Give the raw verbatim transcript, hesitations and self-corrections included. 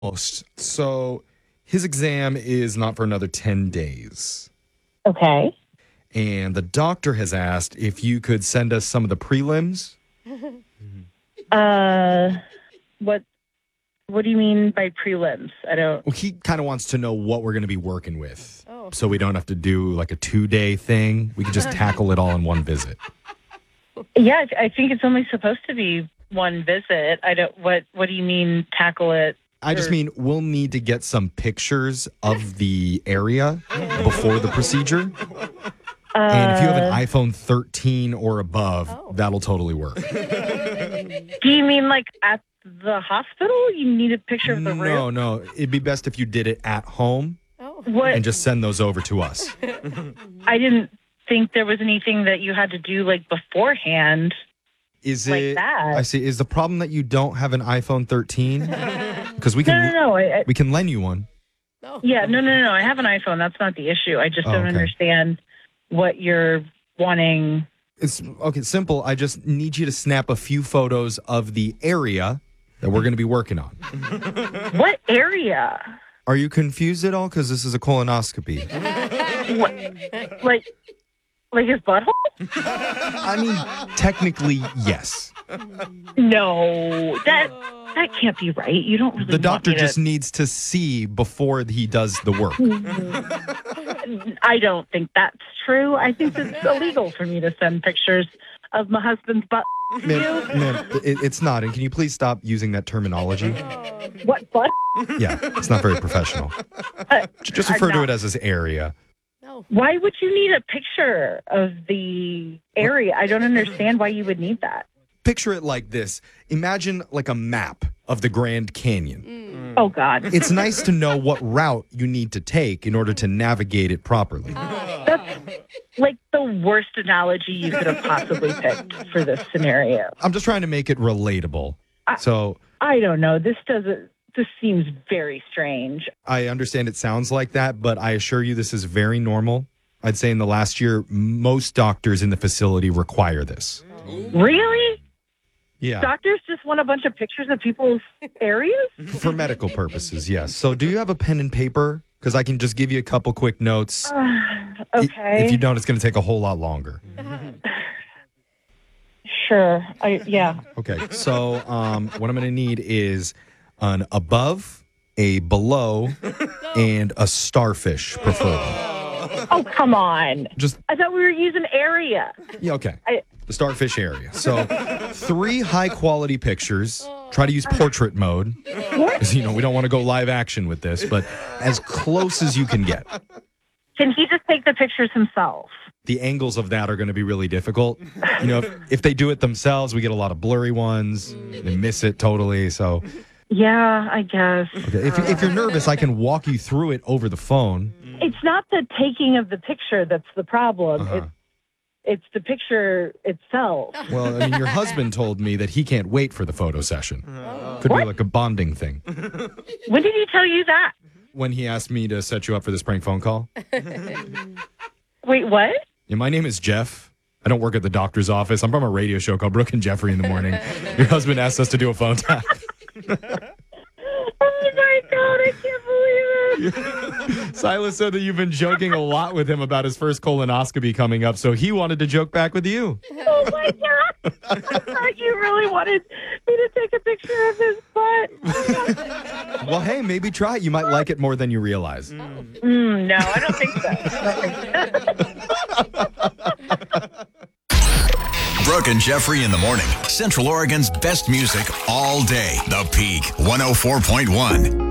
Almost. So his exam is not for another ten days. Okay. And the doctor has asked if you could send us some of the prelims. Uh, what What do you mean by prelims? I don't. Well, he kind of wants to know what we're going to be working with. Oh. So we don't have to do like a two-day thing. We can just tackle it all in one visit. Yeah, I I think it's only supposed to be one visit. I don't. What What do you mean tackle it? I just mean we'll need to get some pictures of the area before the procedure. Uh, And if you have an iPhone thirteen or above, Oh. that'll totally work. Do you mean like at the hospital? You need a picture of the room? No, no. It'd be best if you did it at home Oh. What? and just send those over to us. I didn't think there was anything that you had to do like beforehand. Is Like it? that. I see. Is the problem that you don't have an iPhone thirteen? Because we No, can no, no. I, I, we can lend you one. No. yeah, no, no, no. I have an iPhone. That's not the issue. I just Oh, don't okay. understand what you're wanting. It's okay. Simple. I just need you to snap a few photos of the area that we're going to be working on. What area? Are you confused at all? Because this is a colonoscopy. What, like, like his butthole? I mean, technically, yes. No, that that can't be right. You don't really. The doctor want me just needs to see before he does the work. To, I don't think that's true. I think it's illegal for me to send pictures of my husband's butt. Ma'am, ma'am, it, it's not. And can you please stop using that terminology? What butt? Yeah, it's not very professional. Uh, J- Just I'm refer to not- it as this area. No. Why would you need a picture of the area? I don't understand why you would need that. Picture it like this. Imagine like a map of the Grand Canyon. Mm. Oh God, It's nice to know what route you need to take in order to navigate it properly. that's like the worst analogy you could have possibly picked for this scenario. I'm just trying to make it relatable. So I don't know. This doesn't. This seems very strange. I understand it sounds like that, but I assure you this is very normal. I'd say in the last year, most doctors in the facility require this. Really? Yeah, Doctors just want a bunch of pictures of people's areas? for medical purposes, yes. So do you have a pen and paper? Because I can just give you a couple quick notes. Uh, I- okay. If you don't, it's going to take a whole lot longer. Sure. I yeah. Okay, so um, what I'm going to need is an above, a below, and a starfish, preferably. Oh, come on. Just, I thought we were using area. yeah, okay. I, The starfish area. So three high-quality pictures. Try to use portrait mode. Because, you know, we don't want to go live action with this, but as close as you can get. can he just take the pictures himself? The angles of that are going to be really difficult. You know, if, if they do it themselves, we get a lot of blurry ones. They miss it totally. So, Yeah, I guess. okay. if, if you're nervous, I can walk you through it over the phone. It's not the taking of the picture that's the problem. Uh-huh. It's it's the picture itself. Well, I mean, your husband told me that he can't wait for the photo session. Could be What? like a bonding thing. When did he tell you that? When he asked me to set you up for this prank phone call. Wait, what? Yeah, my name is Jeff. I don't work at the doctor's office. I'm from a radio show called Brooke and Jeffrey in the Morning. Your husband asked us to do a phone tap. Oh my God, I can't believe it. Silas said that you've been joking a lot with him about his first colonoscopy coming up, so he wanted to joke back with you. Oh my God. I thought you really wanted me to take a picture of his butt. Well, hey, maybe try it. You might like it more than you realize. Mm, no, I don't think so. I don't think so. Brooke and Jeffrey in the morning. Central Oregon's best music all day. The Peak one oh four point one.